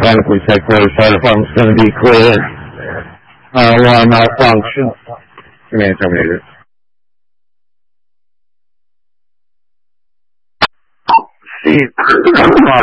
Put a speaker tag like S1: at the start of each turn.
S1: mechanically check where the fire department's going to be clear. Alarm malfunction. Command terminated. See,